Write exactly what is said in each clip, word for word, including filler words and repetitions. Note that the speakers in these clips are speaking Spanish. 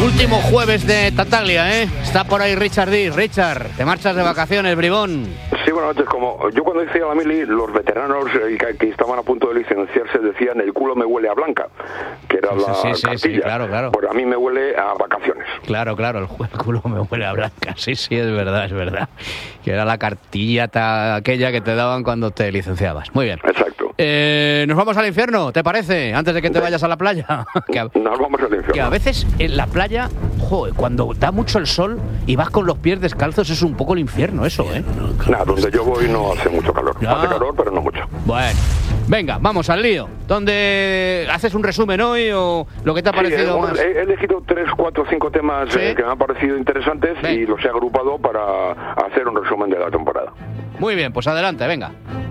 Último jueves de Tataglia, ¿eh? Está por ahí Richard Diz. Richard, te marchas de vacaciones, bribón. Sí, buenas noches. Como yo cuando hice a la mili, los veteranos eh, que, que estaban a punto de licenciarse decían el culo me huele a blanca, que era Sí, la sí, sí, cartilla. sí, claro, claro. Pues a mí me huele a vacaciones. Claro, claro, el, el culo me huele a blanca. Sí, sí, es verdad, es verdad. Que era la cartilla ta, aquella que te daban cuando te licenciabas. Muy bien. Exacto. Eh, ¿Nos vamos al infierno, te parece? Antes de que te vayas a la playa. que a, Nos vamos al infierno. Que a veces en la playa, joder, cuando da mucho el sol y vas con los pies descalzos es un poco el infierno eso, ¿eh? Nada, donde yo voy no hace mucho calor. Ah. Hace calor, pero no mucho. Bueno, venga, vamos al lío. ¿Dónde haces un resumen hoy o lo que te ha Sí, parecido eh, más? he, he elegido tres, cuatro, cinco temas ¿Sí? eh, que me han parecido interesantes. Ven. Y los he agrupado para hacer un resumen de la temporada. Muy bien, pues adelante, venga.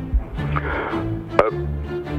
Eh,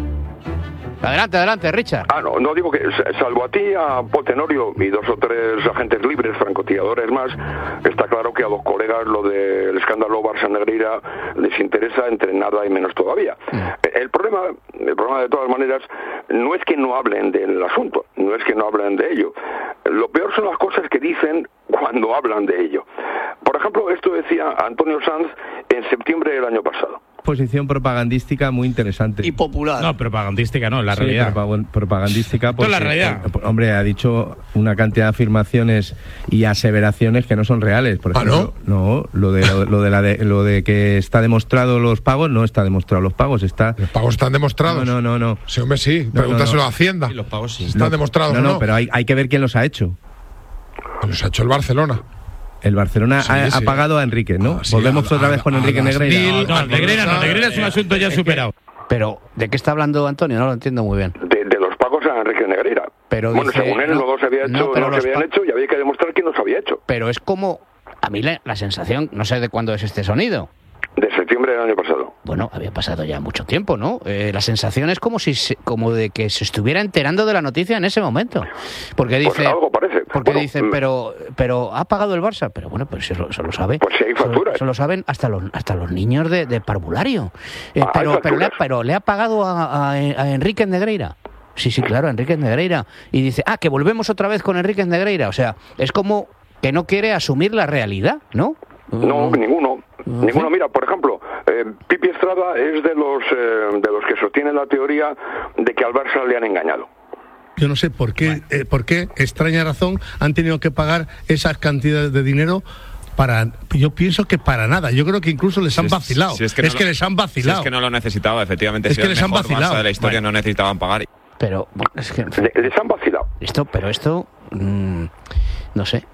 Adelante, adelante, Richard. Ah, no, no digo que, salvo a ti, a Paul Tenorio y dos o tres agentes libres, francotiradores más, está claro que a los colegas lo del escándalo Barça-Negreira les interesa entre nada y menos todavía. Mm. El problema, el problema de todas maneras, no es que no hablen del asunto, no es que no hablen de ello. Lo peor son las cosas que dicen cuando hablan de ello. Por ejemplo, esto decía Antonio Sanz en septiembre del año pasado. Posición propagandística muy interesante. Y popular. No, propagandística no, la sí, realidad. Propa- propagandística porque, Esto es la realidad. Por, hombre, ha dicho una cantidad de afirmaciones y aseveraciones que no son reales. Por ejemplo, ¿Ah, no? No, lo de, lo, lo de, la de, lo de que está demostrado los pagos, no está demostrado los pagos. Está... ¿Los pagos están demostrados? No, no, no. no. Sí, hombre, sí. No, Pregúntaselo no, no. a Hacienda. Sí, los pagos sí. ¿Están no, demostrados no, o no? no, pero hay, hay que ver quién los ha hecho. Los ha hecho el Barcelona. El Barcelona Sí, ha, sí. ha pagado a Enrique, ¿no? Ah, sí, Volvemos a- otra a- vez con a Enrique las Negreira. mil- No, no, Negreira no, Negreira es un asunto ya superado. Pero, ¿de qué está hablando Antonio? No lo entiendo muy bien. De, de los pagos a Enrique Negreira. Pero bueno, dice, según él, no, no, se había hecho, no, pero no se los habían pa- hecho y había que demostrar quién los había hecho. Pero es como... A mí la, la sensación, no sé de cuándo es este sonido. De septiembre del año pasado. Bueno, había pasado ya mucho tiempo, ¿no? Eh, la sensación es como si se, como de que se estuviera enterando de la noticia en ese momento. Porque dice... Pues algo parece. Porque Bueno, dicen, pero pero ha pagado el Barça. Pero bueno, pues eso, eso lo sabe. Pues sí hay facturas. Eso lo saben hasta los hasta los niños de, de parvulario. Eh, Ah, pero, hay pero, le ha, facturas. pero le ha pagado a, a, a Enrique Negreira. Sí, sí, claro, a Enrique Negreira. Y dice, ah, que volvemos otra vez con Enrique Negreira. O sea, es como que no quiere asumir la realidad, ¿no? No, Mm. ninguno. Mm. Ninguno. Mira, por ejemplo, eh, Pipi Estrada es de los eh, de los que sostienen la teoría de que al Barça le han engañado. Yo no sé por qué, eh, por qué, extraña razón, han tenido que pagar esas cantidades de dinero para, yo pienso que para nada. Yo creo que incluso les han Si es- vacilado. si es es que, que no lo- les han Si vacilado. es que no lo necesitaba, efectivamente. Es si que el les han mejor vacilado. Barça de la historia Bueno. no necesitaban pagar. Pero, bueno, es que... Le- Les han vacilado. Esto, pero esto... mm, no sé.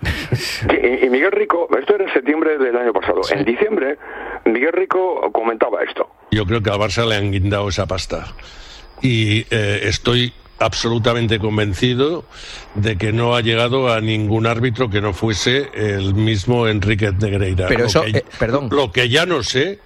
Y, y Miguel Rico, esto era en septiembre del año pasado. Sí. En diciembre, Miguel Rico comentaba esto. Yo creo que al Barça le han guindado esa pasta. Y eh, estoy absolutamente convencido de que no ha llegado a ningún árbitro que no fuese el mismo Enrique Negreira. Pero Lo eso, que- eh, perdón. Lo que ya no sé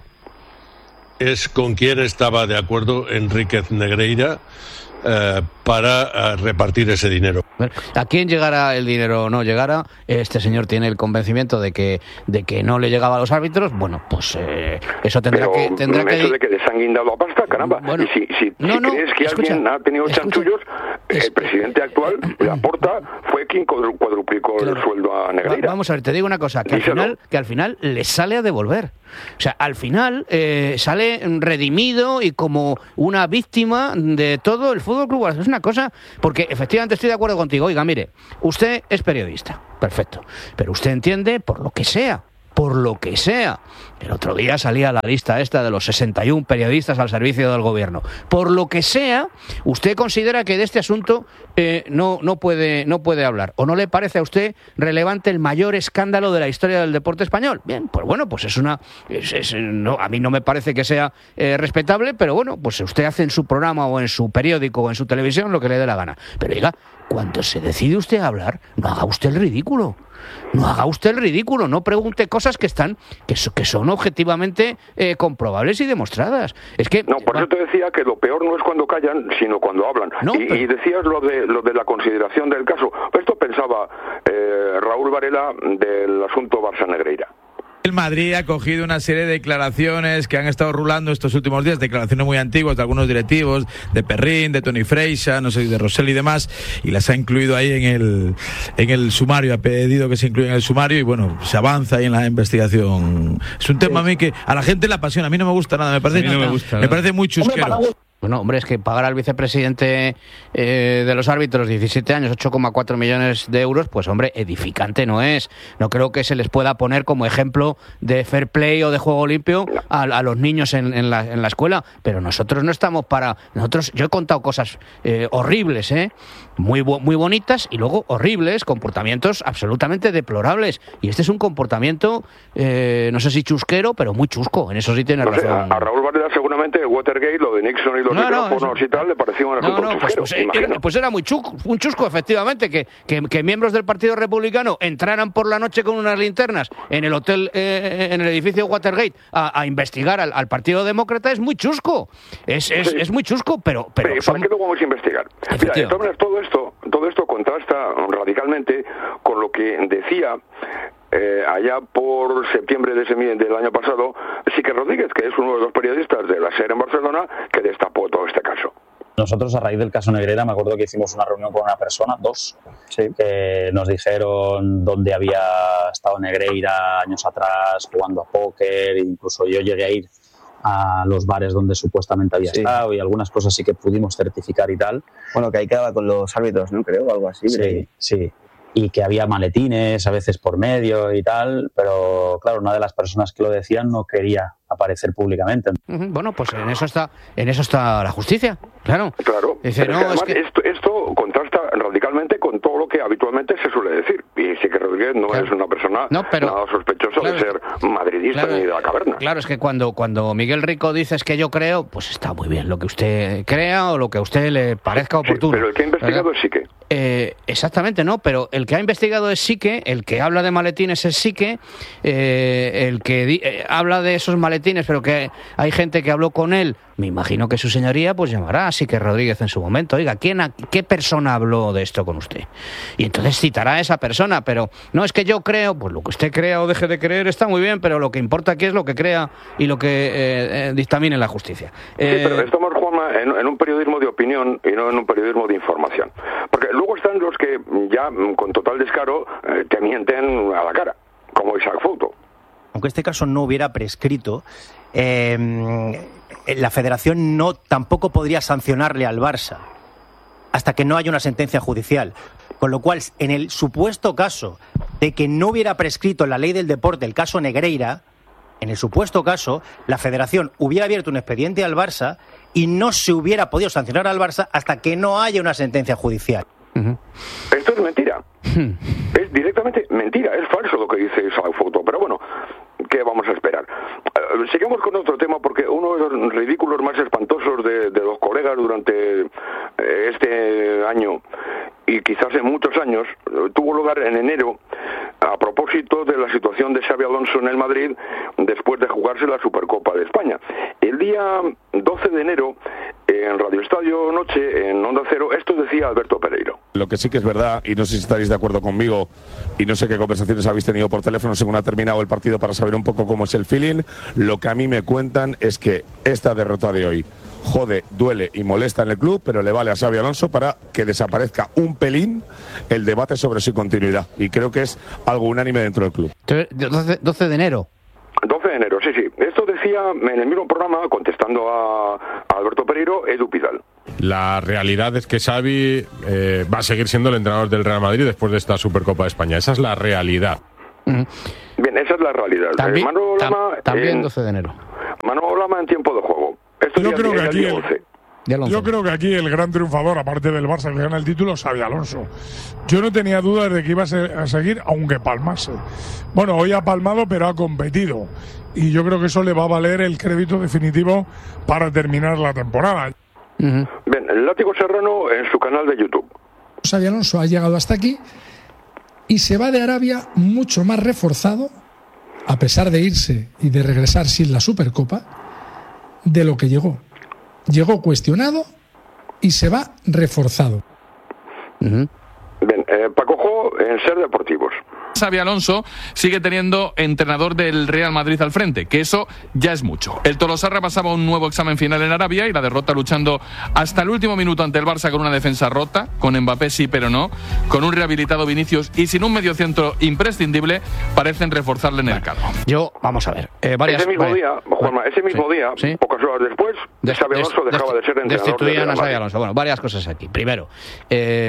es con quién estaba de acuerdo Enrique Negreira eh, para eh, repartir ese dinero. Bueno, a quién llegara el dinero o no llegara, este señor tiene el convencimiento de que de que no le llegaba a los árbitros. Bueno, pues eh, eso tendrá Pero que tendrá mm, que eso de que les han guindado la pasta, caramba. Bueno, y si, si, no, si no, crees que escucha, alguien ha tenido escucha, chanchullos, es- el presidente actual, Laporta, fue quien cuadru- cuadruplicó Claro. el sueldo a Va- Negreira. Vamos a ver, te digo una cosa, que al Díselo. final, que al final le sale a devolver. O sea, al final eh, sale redimido y como una víctima de todo el Fútbol Club Barcelona. Es una cosa, porque efectivamente estoy de acuerdo contigo. Oiga, mire, usted es periodista, perfecto, pero usted entiende por lo que sea. Por lo que sea. El otro día salía la lista esta de los sesenta y uno periodistas al servicio del gobierno. Por lo que sea, usted considera que de este asunto eh, no, no, puede, no puede hablar. ¿O no le parece a usted relevante el mayor escándalo de la historia del deporte español? Bien, pues bueno, pues es una... es- es- no, a mí no me parece que sea eh, respetable, pero bueno, pues usted hace en su programa o en su periódico o en su televisión lo que le dé la gana. Pero diga, cuando se decide usted a hablar, no haga usted el ridículo. No haga usted el ridículo, no pregunte cosas que están que, so- que son objetivamente eh, comprobables y demostradas. Es que No, por eso te decía que lo peor no es cuando callan, sino cuando hablan. No, y, pero- y decías lo de lo de la consideración del caso. Esto pensaba eh, Raúl Varela del asunto Barça-Negreira. El Madrid ha cogido una serie de declaraciones que han estado rulando estos últimos días, declaraciones muy antiguas de algunos directivos, de Perrin, de Tony Freixa, no sé, de Rosell y demás, y las ha incluido ahí en el en el sumario, ha pedido que se incluya en el sumario y bueno, se avanza ahí en la investigación. Es un tema a mí que a la gente le apasiona, a mí no me gusta nada, me parece, a mí no me gusta, me parece muy chusquero. Bueno, hombre, es que pagar al vicepresidente eh, de los árbitros diecisiete años, ocho coma cuatro millones de euros, pues hombre, edificante no es. No creo que se les pueda poner como ejemplo de fair play o de juego limpio a, a los niños en, en, la, en la escuela, pero nosotros no estamos para... nosotros Yo he contado cosas eh, horribles, ¿eh? Muy, muy bonitas y luego horribles, comportamientos absolutamente deplorables. Y este es un comportamiento, eh, no sé si chusquero, pero muy chusco. En eso sí tiene no razón. Sé, a, a Raúl Varela seguramente el Watergate, lo de Nixon y los no, no, micrófonos y tal, le pareció un asunto no, no, pues, chusquero, pues, era, pues era muy chusco, un chusco, efectivamente, que, que, que miembros del Partido Republicano entraran por la noche con unas linternas en el hotel, eh, en el edificio Watergate, a, a investigar al, al Partido Demócrata, es muy chusco. Es, es, sí. es muy chusco, pero... pero sí, son... ¿para qué luego vamos a investigar? Mira, de todas maneras, todo esto, todo esto contrasta radicalmente con lo que decía eh, allá por septiembre de ese, del año pasado Sique Rodríguez, que es uno de los periodistas de la SER en Barcelona, que destapó todo este caso. Nosotros, a raíz del caso Negreira, me acuerdo que hicimos una reunión con una persona, dos, sí. que nos dijeron dónde había estado Negreira años atrás, jugando a póker, incluso yo llegué a ir a los bares donde supuestamente había sí. estado y algunas cosas sí que pudimos certificar y tal. Bueno, que ahí quedaba con los árbitros, ¿no? Creo, algo así. Sí, de... sí. Y que había maletines a veces por medio y tal, pero claro, una de las personas que lo decían no quería aparecer públicamente. Bueno, pues en eso está, en eso está la justicia, claro. Claro. Dice, no, es es que que... esto, esto contrasta radicalmente con todo lo que habitualmente se suele decir. Y sí que Rodríguez no claro. es una persona no, pero, nada sospechosa claro, de ser madridista claro, ni de la caverna. Claro, es que cuando, cuando Miguel Rico dice es que yo creo, pues está muy bien lo que usted crea o lo que a usted le parezca oportuno. Sí, pero el que ha investigado ¿verdad? Es Sique. Eh, exactamente, no, pero el que ha investigado es Sique, el que habla de maletines es Sique, eh, el que di- eh, habla de esos maletines, pero que hay gente que habló con él, me imagino que su señoría pues llamará a Sique Rodríguez en su momento, oiga, ¿quién ha- ¿qué persona habló de esto con usted? Y entonces citará a esa persona, pero no es que yo creo, pues lo que usted crea o deje de creer está muy bien, pero lo que importa aquí es lo que crea y lo que eh, eh, dictamine la justicia. Eh, sí, pero estamos, Juanma, en, en un periodismo de opinión y no en un periodismo de información. Porque luego están los que ya con total descaro eh, te mienten a la cara, como Isaac Fouto. Aunque este caso no hubiera prescrito, eh, la Federación no tampoco podría sancionarle al Barça hasta que no haya una sentencia judicial. Con lo cual, en el supuesto caso de que no hubiera prescrito la ley del deporte el caso Negreira, en el supuesto caso, la Federación hubiera abierto un expediente al Barça y no se hubiera podido sancionar al Barça hasta que no haya una sentencia judicial. Uh-huh. Esto es mentira. Es directamente mentira. Es falso lo que dice Isaac Fouto. Pero bueno, ¿qué vamos a esperar? Uh, sigamos con otro tema, porque uno de los ridículos más espantosos de, de los colegas durante eh, este año y quizás en muchos años uh, tuvo lugar en enero a propósito de la situación de Xabi Alonso en el Madrid después de jugarse la Supercopa de España. El día doce de enero, en Radio Estadio Noche, en Onda Cero, esto decía Alberto Pereiro. Lo que sí que es verdad, y no sé si estaréis de acuerdo conmigo, y no sé qué conversaciones habéis tenido por teléfono según ha terminado el partido para saber un poco cómo es el feeling, lo que a mí me cuentan es que esta derrota de hoy jode, duele y molesta en el club, pero le vale a Xabi Alonso para que desaparezca un pelín el debate sobre su continuidad. Y creo que es algo unánime dentro del club. doce de enero. doce de enero, sí, sí. Esto decía en el mismo programa, contestando a, a Alberto Pereiro, Edu Pidal. La realidad es que Xavi eh, va a seguir siendo el entrenador del Real Madrid después de esta Supercopa de España. Esa es la realidad. Uh-huh. Bien, esa es la realidad. También, eh, Manolo tam, Lama, también en, doce de enero. Manolo Lama en tiempo de juego. Esto Yo ya, creo que aquí día el, once. Yo creo que aquí el gran triunfador, aparte del Barça que gana el título, es Xabi Alonso. Yo no tenía dudas de que iba a, ser, a seguir, aunque palmase. Bueno, hoy ha palmado, pero ha competido. Y yo creo que eso le va a valer el crédito definitivo para terminar la temporada. Uh-huh. Bien, el Látigo Serrano en su canal de YouTube. Xabi Alonso ha llegado hasta aquí y se va de Arabia mucho más reforzado, a pesar de irse y de regresar sin la Supercopa, de lo que llegó. Llegó cuestionado y se va reforzado. Uh-huh. Bien, eh, Paco Jo en Ser Deportivos. Xabi Alonso sigue teniendo entrenador del Real Madrid al frente, que eso ya es mucho. El Tolosarra pasaba un nuevo examen final en Arabia y la derrota luchando hasta el último minuto ante el Barça con una defensa rota, con Mbappé sí pero no, con un rehabilitado Vinicius y sin un mediocentro imprescindible, parecen reforzarle en el cargo. Yo, vamos a ver, eh, varias, ese mismo vale, día, Juanma, ese mismo sí, día, sí. pocas horas después, Des, Xabi Alonso des, dejaba des, de ser entrenador del destituían Real a Xabi Madrid. Alonso. Bueno, varias cosas aquí. Primero, eh,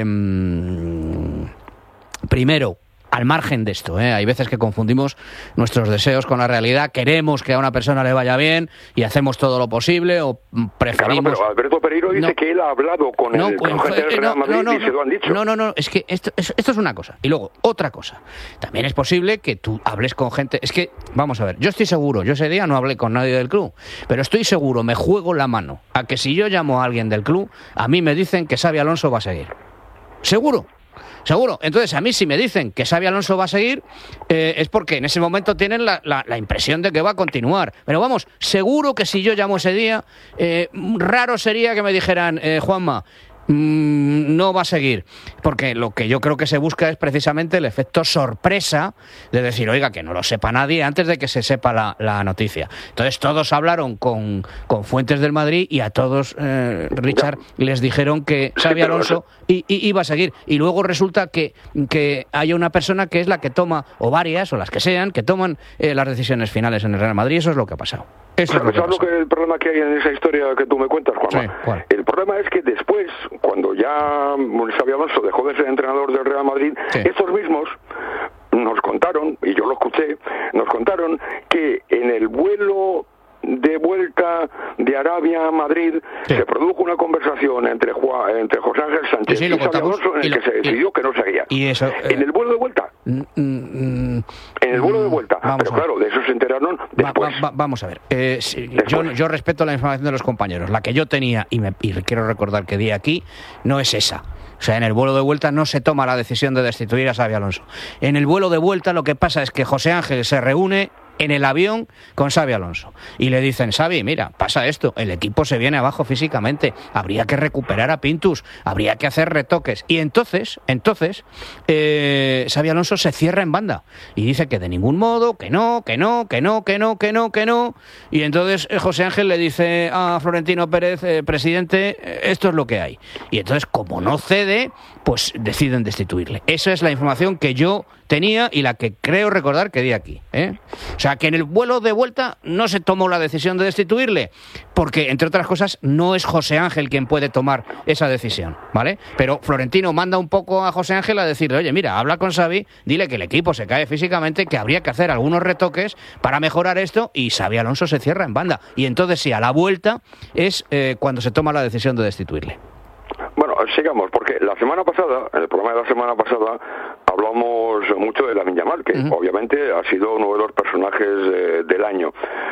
primero, al margen de esto, ¿eh? Hay veces que confundimos nuestros deseos con la realidad, queremos que a una persona le vaya bien y hacemos todo lo posible o preferimos... Claro, pero Alberto Pereiro dice no, que él ha hablado con no, el pues, con gente del eh, Real no, Madrid no, no, y se lo han dicho. No, no, no, es que esto, esto es una cosa. Y luego, otra cosa. También es posible que tú hables con gente... Es que, vamos a ver, yo estoy seguro, yo ese día no hablé con nadie del club, pero estoy seguro, me juego la mano, a que si yo llamo a alguien del club, a mí me dicen que Xabi Alonso va a seguir. Seguro. Seguro. Entonces, a mí si me dicen que Xabi Alonso va a seguir, eh, es porque en ese momento tienen la, la, la impresión de que va a continuar. Pero vamos, seguro que si yo llamo ese día, eh, raro sería que me dijeran, eh, Juanma, mmm, no va a seguir. Porque lo que yo creo que se busca es precisamente el efecto sorpresa de decir, oiga, que no lo sepa nadie antes de que se sepa la, la noticia. Entonces todos hablaron con, con fuentes del Madrid y a todos, eh, Richard, les dijeron que Xabi Alonso y, y, iba a seguir. Y luego resulta que, que hay una persona que es la que toma, o varias, o las que sean, que toman eh, las decisiones finales en el Real Madrid. Eso es lo que ha pasado. Eso es lo que ha ¿Sabes lo que el problema que hay en esa historia que tú me cuentas, Juanma? Sí, ¿cuál? El problema es que después, cuando ya Xabi Alonso dejó de ser entrenador del Real Madrid, sí. estos mismos nos contaron, y yo lo escuché, nos contaron que en el vuelo de vuelta de Arabia a Madrid sí. se produjo una conversación entre Juan, entre José Ángel Sánchez sí, sí, y Xabi Alonso en el lo, que se decidió y, que no seguía. Y eso, eh, en el vuelo de vuelta. Mm, mm, en el vuelo de vuelta. Pero claro, de eso se enteraron después. Va, va, va, vamos a ver. Eh, sí, yo, yo respeto la información de los compañeros. La que yo tenía, y, me, y quiero recordar que di aquí, no es esa. O sea, en el vuelo de vuelta no se toma la decisión de destituir a Xabi Alonso. En el vuelo de vuelta lo que pasa es que José Ángel se reúne en el avión con Xabi Alonso y le dicen, Xabi, mira, pasa esto, el equipo se viene abajo físicamente, habría que recuperar a Pintus, habría que hacer retoques. Y entonces, entonces eh, Xabi Alonso se cierra en banda y dice que de ningún modo, que no, que no, que no, que no, que no, que no. Y entonces eh, José Ángel le dice a Florentino Pérez, eh, presidente, eh, esto es lo que hay. Y entonces, como no cede, pues deciden destituirle. Esa es la información que yo tenía y la que creo recordar que di aquí, ¿eh? O sea, que en el vuelo de vuelta no se tomó la decisión de destituirle, porque, entre otras cosas, no es José Ángel quien puede tomar esa decisión, ¿vale? Pero Florentino manda un poco a José Ángel a decirle, oye, mira, habla con Xabi, dile que el equipo se cae físicamente, que habría que hacer algunos retoques para mejorar esto, y Xabi Alonso se cierra en banda. Y entonces, sí, a la vuelta es eh, cuando se toma la decisión de destituirle. Bueno, sigamos, porque la semana pasada, en el programa de la semana pasada, hablamos mucho de Lamine Yamal, que uh-huh. obviamente ha sido uno de los personajes eh, del año.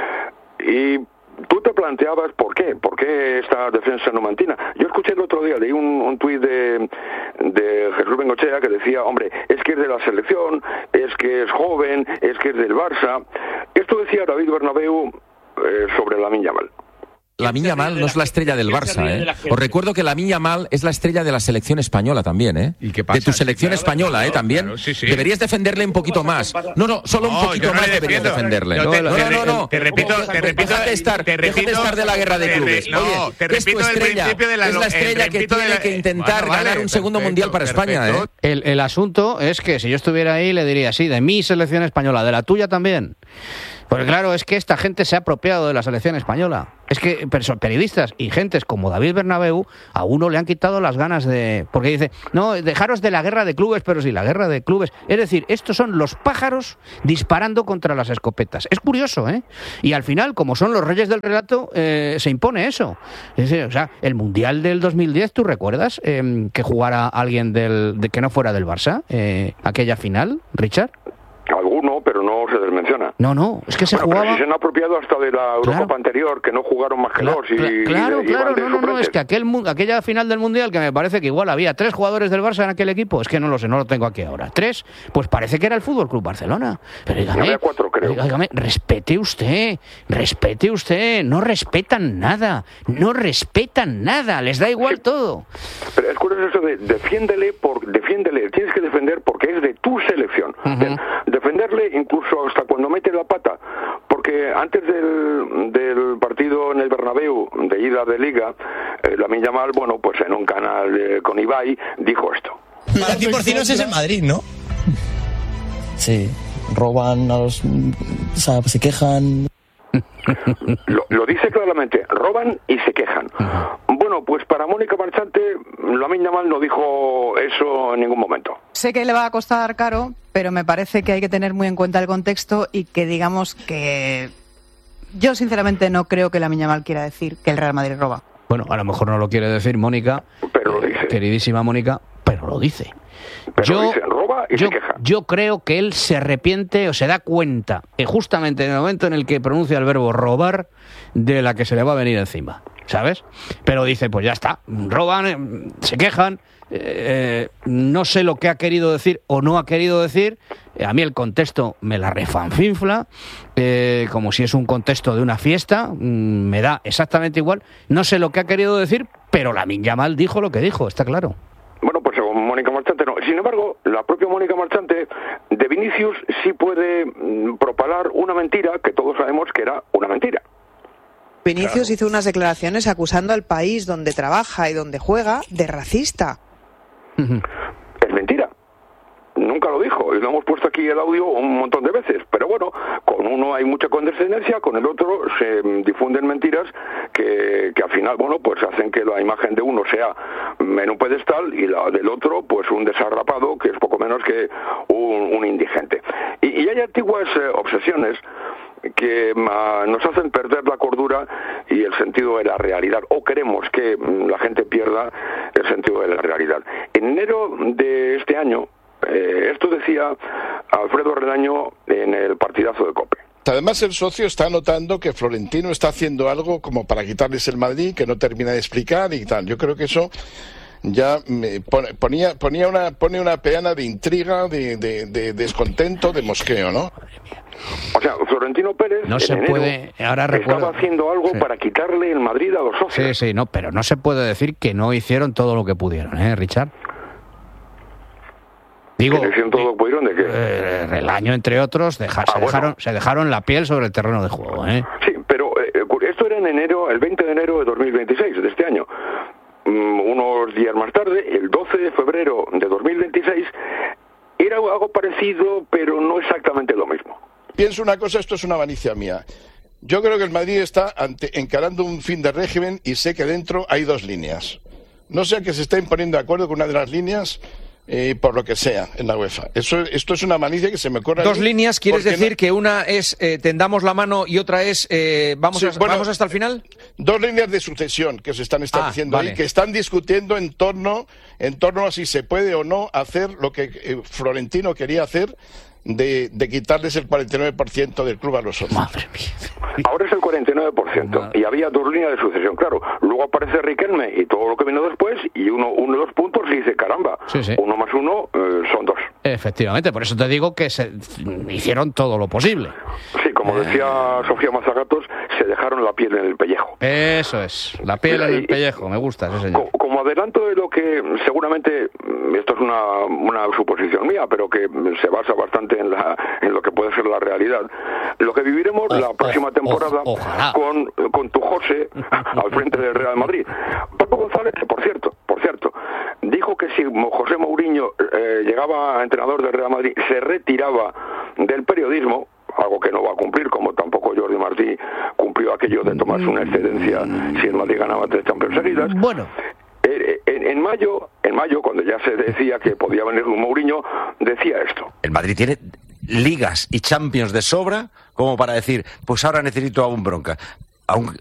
Y tú te planteabas por qué, por qué esta defensa numantina. Yo escuché el otro día, leí un, un tuit de, de Jesús Bengochea que decía, hombre, es que es de la selección, es que es joven, es que es del Barça. Esto decía David Bernabéu eh, sobre Lamine Yamal. Lamine Yamal no es la estrella del Barça, ¿eh? Os recuerdo que Lamine Yamal es la estrella de la selección española también, ¿eh? ¿Y qué pasa? De tu selección sí, claro, española, claro, ¿eh? También. Claro, sí, sí. Deberías defenderle un poquito más. No, no, solo un no, poquito más no deberías defenderle. No, no, no, no, no. Te repito, te repito. Déjate estar, te repito, déjate estar de la guerra de clubes. No, Oye, te repito es tu estrella. De la, es la estrella que tiene la, que intentar bueno, vale, ganar un segundo perfecto, mundial para perfecto. España, ¿eh? El, el asunto es que si yo estuviera ahí le diría, sí, de mi selección española, de la tuya también. Porque claro, es que esta gente se ha apropiado de la selección española. Es que periodistas y gentes como David Bernabéu a uno le han quitado las ganas de... Porque dice, no, dejaros de la guerra de clubes, pero sí, la guerra de clubes. Es decir, estos son los pájaros disparando contra las escopetas. Es curioso, ¿eh? Y al final, como son los reyes del relato, eh, se impone eso. Es decir, o sea, el Mundial del dos mil diez, ¿tú recuerdas eh, que jugara alguien del, de, que no fuera del Barça? Eh, aquella final, Richard. Alguno, pero no se desmenciona. No, no, es que se bueno, jugaba... Pero si se han apropiado hasta de la Eurocopa claro. anterior, que no jugaron más que claro, dos. Y, claro, y, claro, y no, no, no, es que aquel, aquella final del Mundial, que me parece que igual había tres jugadores del Barça en aquel equipo, es que no lo sé, no lo tengo aquí ahora. Tres, pues parece que era el Fútbol Club Barcelona. Pero dígame, había cuatro, creo. dígame, respete usted, respete usted, no respetan nada, no respetan nada, les da igual sí, todo. Pero es curioso eso de defiéndele, por, defiéndele defiéndele, tienes que defender porque es de tu selección. Uh-huh. Defenderle incluso hasta cuando mete la pata, porque antes del, del partido en el Bernabéu de ida de Liga, eh, Lamine Yamal, bueno, pues en un canal eh, con Ibai dijo esto. Para ti Porcinos es el Madrid, ¿no? Sí, roban a los... O sea, se quejan... Lo, lo dice claramente, roban y se quejan. Bueno, pues para Mónica Marchante, Lamine Yamal no dijo eso en ningún momento. Sé que le va a costar caro, pero me parece que hay que tener muy en cuenta el contexto y que digamos que yo sinceramente no creo que Lamine Yamal quiera decir que el Real Madrid roba. Bueno, a lo mejor no lo quiere decir Mónica, pero lo dice. Queridísima Mónica, pero lo dice. Pero yo, dice, roba y yo, se queja. Yo creo que él se arrepiente o se da cuenta, eh, justamente en el momento en el que pronuncia el verbo robar, de la que se le va a venir encima, ¿sabes? Pero dice, pues ya está, roban, eh, se quejan, eh, no sé lo que ha querido decir o no ha querido decir, eh, a mí el contexto me la refanfinfla, eh, como si es un contexto de una fiesta, mm, me da exactamente igual, no sé lo que ha querido decir, pero Lamine Yamal dijo lo que dijo, está claro. Bueno, pues según Mónica Marchante no. Sin embargo, la propia Mónica Marchante de Vinicius sí puede mm, propalar una mentira que todos sabemos que era una mentira. Vinicius claro. hizo unas declaraciones acusando al país donde trabaja y donde juega de racista. Es mentira. Nunca lo dijo, y lo hemos puesto aquí el audio un montón de veces, pero bueno, con uno hay mucha condescendencia, con el otro se difunden mentiras que, que al final, bueno, pues hacen que la imagen de uno sea en un pedestal y la del otro, pues un desarrapado que es poco menos que un, un indigente. Y, y hay antiguas eh, obsesiones que uh, nos hacen perder la cordura y el sentido de la realidad, o queremos que um, la gente pierda el sentido de la realidad. En enero de este año, Eh, esto decía Alfredo Redaño en el partidazo de COPE. Además, el socio está notando que Florentino está haciendo algo como para quitarles el Madrid, que no termina de explicar y tal. Yo creo que eso ya me ponía, ponía una, pone una peana de intriga, de, de, de descontento, de mosqueo, ¿no? O sea, Florentino Pérez no se en enero puede, ahora recuerdo, estaba haciendo algo sí. para quitarle el Madrid a los socios. Sí, sí, no, pero no se puede decir que no hicieron todo lo que pudieron, ¿eh, Richard? Digo, todo pudieron de qué? Eh, el año entre otros deja, ah, se, bueno. dejaron, se dejaron la piel sobre el terreno de juego, ¿eh? Sí, pero eh, esto era en enero, el veinte de enero de dos mil veintiséis, de este año. Mm, unos días más tarde, el doce de febrero de dos mil veintiséis, era algo parecido, pero no exactamente lo mismo. Pienso una cosa, esto es una avaricia mía. Yo creo que el Madrid está ante, encarando un fin de régimen y sé que dentro hay dos líneas. No sé que se estén poniendo de acuerdo con una de las líneas. Eh, por lo que sea en la UEFA. Eso, esto es una malicia que se me ocurre. Dos líneas, ¿quieres decir no... que una es eh, tendamos la mano y otra es eh, vamos, sí, a, bueno, vamos hasta el final? Dos líneas de sucesión que se están estableciendo ah, vale. ahí, que están discutiendo en torno, en torno a si se puede o no hacer lo que eh, Florentino quería hacer, de, de quitarles el cuarenta y nueve por ciento del club a los socios. Madre mía. Ahora es el cuarenta y nueve por ciento. Madre. Y había dos líneas de sucesión, claro. Luego aparece Riquelme y todo lo que vino después, y uno, uno de los puntos y dice, caramba, sí, sí. uno más uno eh, son dos. Efectivamente, por eso te digo que se hicieron todo lo posible. Sí, como decía eh... Sofía Mazagatos, se dejaron la piel en el pellejo. Eso es, la piel Mira, en el y, pellejo, me gusta ese señor. Como, como adelanto de lo que seguramente, esto es una, una suposición mía, pero que se basa bastante en, la, en lo que puede ser la realidad, lo que viviremos oh, la próxima oh, temporada oh, con, con tu José al frente del Real Madrid. Paco González, por cierto, por cierto, dijo que si José Mourinho eh, llegaba a entrenador del Real Madrid, se retiraba del periodismo, algo que no va a cumplir, como tampoco Jordi Martí cumplió aquello de tomarse una excedencia si el Madrid ganaba tres Champions seguidas. Bueno. En, en mayo, en mayo, cuando ya se decía que podía venir un Mourinho, decía esto. El Madrid tiene ligas y Champions de sobra como para decir, pues ahora necesito a un bronca. A un,